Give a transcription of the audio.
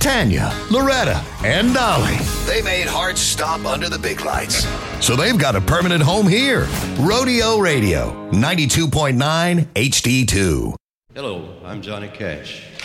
Tanya, Loretta, and Dolly. They made hearts stop under the big lights. So they've got a permanent home here. Rodeo Radio, 92.9 HD2. Hello, I'm Johnny Cash.